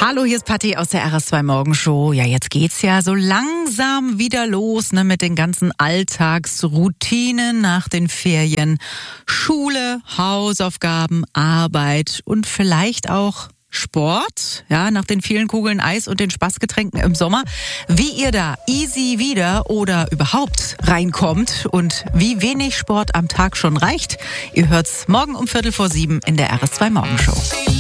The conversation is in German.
Hallo, hier ist Patti aus der RS2 Morgenshow. Ja, jetzt geht's ja so langsam wieder los, mit den ganzen Alltagsroutinen nach den Ferien. Schule, Hausaufgaben, Arbeit und vielleicht auch Sport, ja, nach den vielen Kugeln Eis und den Spaßgetränken im Sommer. Wie ihr da easy wieder oder überhaupt reinkommt und wie wenig Sport am Tag schon reicht, ihr hört's morgen um 6:45 in der RS2 Morgenshow.